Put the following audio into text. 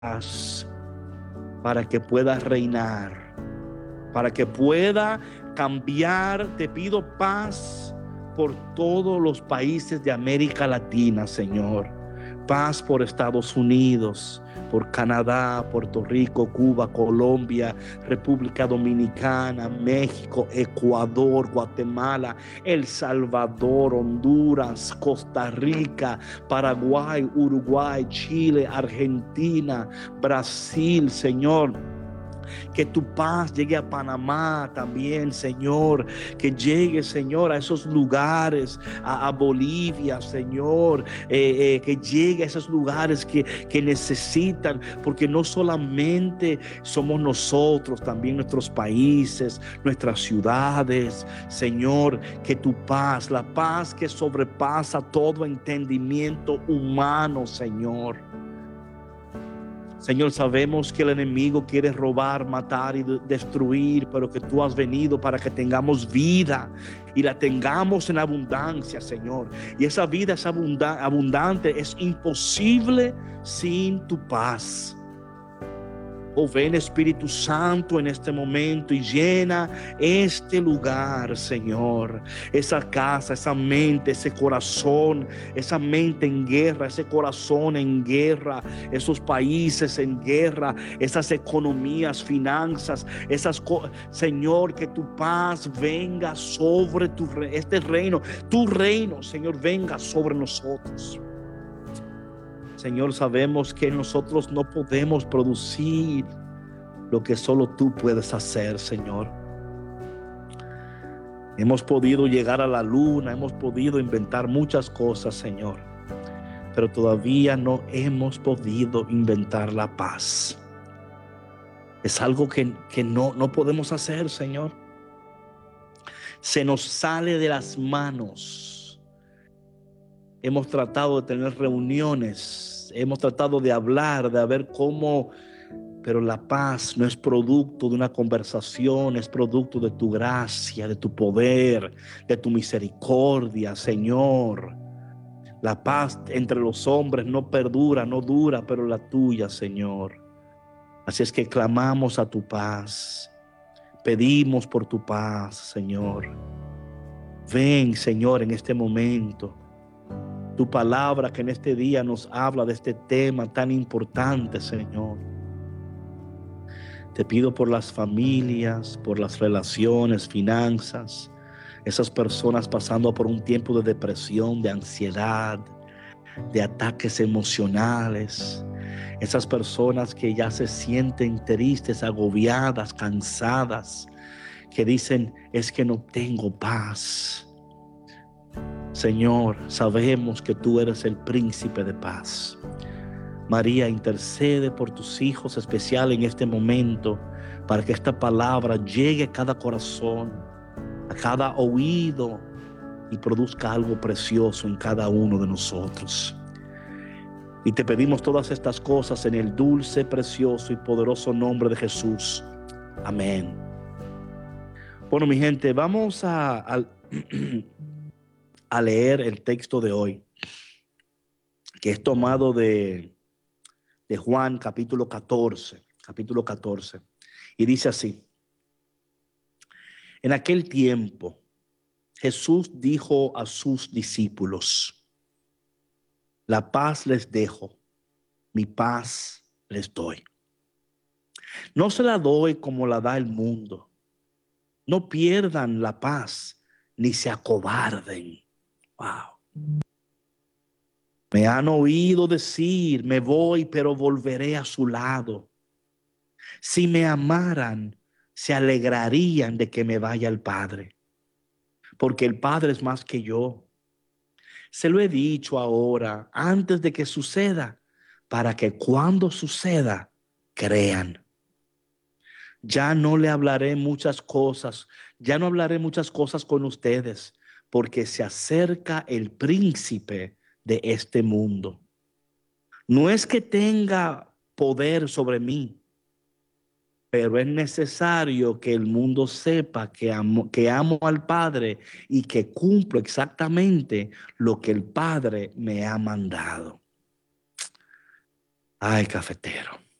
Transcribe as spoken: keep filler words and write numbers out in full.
paz para que pueda reinar, para que pueda cambiar. Te pido paz por todos los países de América Latina, Señor. Paz por Estados Unidos, por Canadá, Puerto Rico, Cuba, Colombia, República Dominicana, México, Ecuador, Guatemala, El Salvador, Honduras, Costa Rica, Paraguay, Uruguay, Chile, Argentina, Brasil, Señor. Que tu paz llegue a Panamá también, Señor. Que llegue, Señor, a esos lugares, a, a Bolivia, Señor. Eh, eh, que llegue a esos lugares que, que necesitan, porque no solamente somos nosotros, también nuestros países, nuestras ciudades, Señor. Que tu paz, la paz que sobrepasa todo entendimiento humano, Señor. Señor, sabemos que el enemigo quiere robar, matar y destruir, pero que tú has venido para que tengamos vida y la tengamos en abundancia, Señor. Y esa vida es abundante, es imposible sin tu paz. Oh, ven Espíritu Santo en este momento y llena este lugar, Señor. Esa casa, esa mente, ese corazón, esa mente en guerra, ese corazón en guerra, esos países en guerra, esas economías, finanzas, esas cosas. Señor, que tu paz venga sobre tu re este reino, tu reino, Señor, venga sobre nosotros. Señor, sabemos que nosotros no podemos producir lo que solo tú puedes hacer, Señor. Hemos podido llegar a la luna, hemos podido inventar muchas cosas, Señor, pero todavía no hemos podido inventar la paz. Es algo que, que no, no podemos hacer, Señor. Se nos sale de las manos. Hemos tratado de tener reuniones, hemos tratado de hablar, de ver cómo, pero la paz no es producto de una conversación, es producto de tu gracia, de tu poder, de tu misericordia, Señor. La paz entre los hombres no perdura, no dura, pero la tuya, Señor. Así es que clamamos a tu paz, pedimos por tu paz, Señor. Ven, Señor, en este momento. Tu palabra que en este día nos habla de este tema tan importante, Señor. Te pido por las familias, por las relaciones, finanzas, esas personas pasando por un tiempo de depresión, de ansiedad, de ataques emocionales, esas personas que ya se sienten tristes, agobiadas, cansadas, que dicen, es que no tengo paz. Señor, sabemos que tú eres el príncipe de paz. María, intercede por tus hijos especial en este momento para que esta palabra llegue a cada corazón, a cada oído y produzca algo precioso en cada uno de nosotros. Y te pedimos todas estas cosas en el dulce, precioso y poderoso nombre de Jesús. Amén. Bueno, mi gente, vamos a... a a leer el texto de hoy, que es tomado de, de Juan capítulo catorce, capítulo catorce, y dice así: en aquel tiempo Jesús dijo a sus discípulos, la paz les dejo, mi paz les doy. No se la doy como la da el mundo. No pierdan la paz, ni se acobarden. Wow. Me han oído decir, me voy, pero volveré a su lado. Si me amaran, se alegrarían de que me vaya al Padre, porque el Padre es más que yo. Se lo he dicho ahora, antes de que suceda, para que cuando suceda, crean. Ya no le hablaré muchas cosas, ya no hablaré muchas cosas con ustedes, porque se acerca el príncipe de este mundo. No es que tenga poder sobre mí, pero es necesario que el mundo sepa que amo, que amo al Padre y que cumplo exactamente lo que el Padre me ha mandado. Ay, cafetero.